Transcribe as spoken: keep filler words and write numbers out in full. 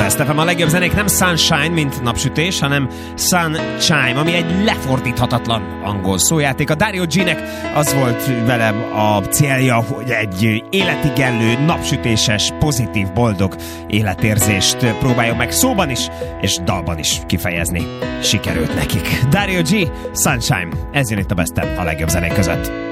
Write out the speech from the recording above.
Best ef em, a legjobb zenék nem sunshine, mint napsütés, hanem sunshine, ami egy lefordíthatatlan angol szójáték. A Dario G-nek az volt velem a célja, hogy egy életigenlő, napsütéses, pozitív, boldog életérzést próbáljon meg szóban is, és dalban is kifejezni. Sikerült nekik. Dario G, Sunshine. Ez jön itt a Best ef em, a legjobb zenék között.